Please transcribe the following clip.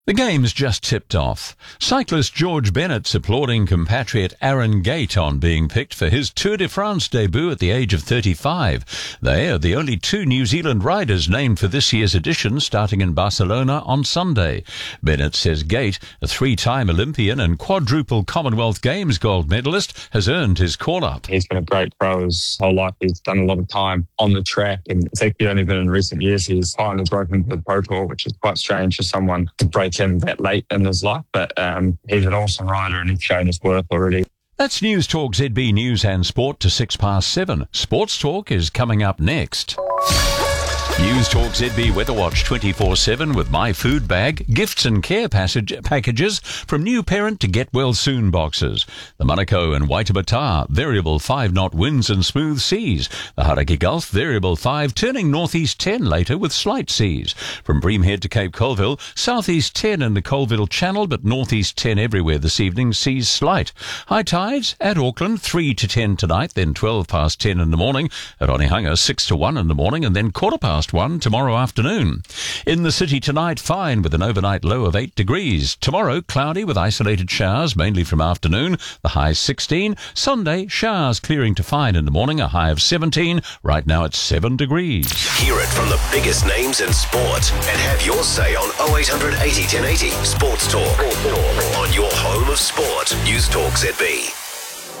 The game's just tipped off. Cyclist George Bennett's applauding compatriot Aaron Gate on being picked for his Tour de France debut at the age of 35. They are the only two New Zealand riders named for this year's edition, starting in Barcelona on Sunday. Bennett says Gate, a three-time Olympian and quadruple Commonwealth Games gold medalist, has earned his call-up. He's been a great pro his whole life. He's done a lot of time on the track, and it's actually only been in recent years he's finally broken the Pro Tour, which is quite strange for someone to break him that late in his life, but he's an awesome rider and he's shown his worth already. That's News Talk ZB News and Sport to 7:06. Sports Talk is coming up next. News Talk ZB Weather Watch 24/7 with My Food Bag, gifts and care packages from new parent to get well soon boxes. The Manukau and Waitemata, variable 5-knot winds and smooth seas. The Hauraki Gulf, variable 5, turning northeast 10 later with slight seas. From Breamhead to Cape Colville, southeast 10 in the Colville Channel, but northeast 10 everywhere this evening, seas slight. High tides at Auckland, 3 to 10 tonight, then 12 past 10 in the morning. At Onehunga, 6 to 1 in the morning, and then 1:15 tomorrow afternoon. In the city tonight, fine with an overnight low of 8 degrees. Tomorrow, cloudy with isolated showers, mainly from afternoon, the high 16. Sunday, showers clearing to fine in the morning, a high of 17. Right now it's 7 degrees. Hear it from the biggest names in sport and have your say on 0800 80 1080 Sports Talk. On your home of sport, News Talk ZB.